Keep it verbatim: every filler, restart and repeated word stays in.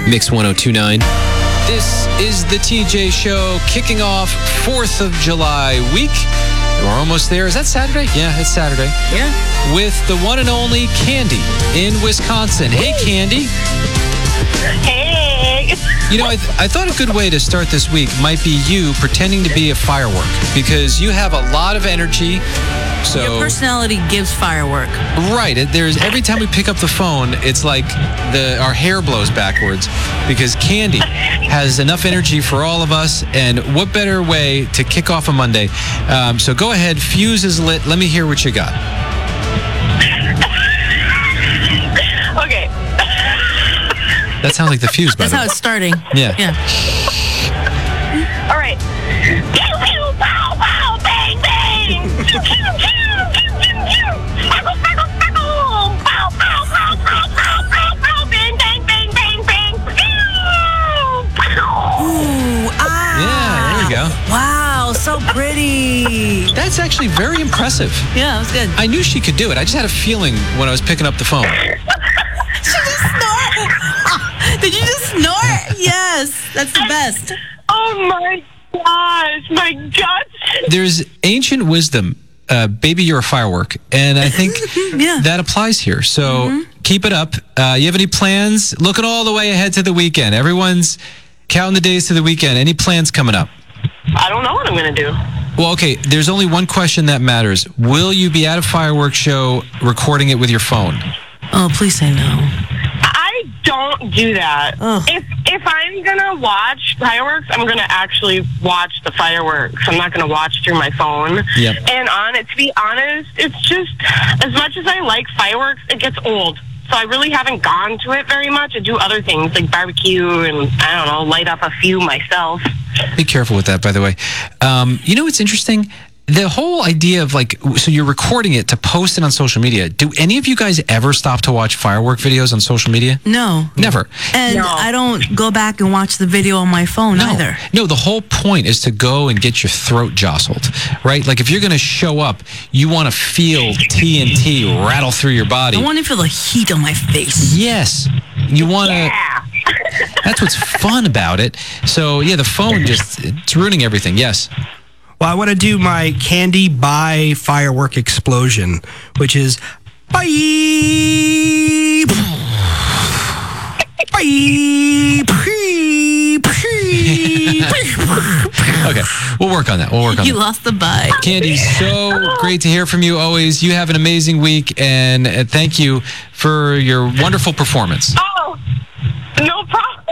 Mix one oh two point nine. This is the T J Show, kicking off fourth of July week. We're almost there. Is that Saturday? Yeah, it's Saturday. Yeah. With the one and only Candy in Wisconsin. Hey, Candy. Hey. You know, I, th- I thought a good way to start this week might be you pretending to be a firework, because you have a lot of energy. So, Your personality gives firework. Right. It, there's every time we pick up the phone, it's like the our hair blows backwards, because Candy has enough energy for all of us. And what better way to kick off a Monday? Um, so go ahead, fuse is lit. Let me hear what you got. Okay. That sounds like the fuse, by That's the how way. it's starting. Yeah. Yeah. All right. Pew, pew, pow, pow, bang, bang. Pew, pew, pew, pew, pew, pew. Speckle, speckle, speckle. Pow, pow, pow, pow, pow, pow, pow. Bang, bang, bang, bang, bang. Pew, pew. Ooh, ah. Yeah, there you go. Wow, so pretty. That's actually very impressive. Yeah, that was good. I knew she could do it. I just had a feeling when I was picking up the phone. She just snort. Did you just snort? Yes, that's the best. Oh, my gosh. My guts. There's ancient wisdom. Uh, baby, you're a firework. And I think Yeah. that applies here. So keep it up. Uh, you have any plans? Looking all the way ahead to the weekend. Everyone's counting the days to the weekend. Any plans coming up? I don't know what I'm going to do. Well, okay, there's only one question that matters. Will you be at a fireworks show recording it with your phone? Oh, please say no. I don't do that. Ugh. If if I'm gonna watch fireworks, I'm gonna actually watch the fireworks. I'm not gonna watch through my phone. Yep. And on it, to be honest, it's just as much as I like fireworks, it gets old. So I really haven't gone to it very much. I do other things like barbecue and I don't know, light up a few myself. Be careful with that, by the way. Um, you know what's interesting? The whole idea of like, so you're recording it to post it on social media. Do any of you guys ever stop to watch firework videos on social media? No. Never. And No. I don't go back and watch the video on my phone No. either. No, the whole point is to go and get your throat jostled, right? Like if you're going to show up, you want to feel T N T rattle through your body. I want to feel the heat on my face. Yes. You want to, Yeah. that's what's fun about it. So yeah, the phone just, it's ruining everything. Yes. Well, I want to do my Candy by firework explosion, which is bye, bye, pee, pee. Okay. We'll work on that. We'll work on You that. lost the bye. Candy, so great to hear from you always. You have an amazing week, and uh, thank you for your wonderful performance. Oh,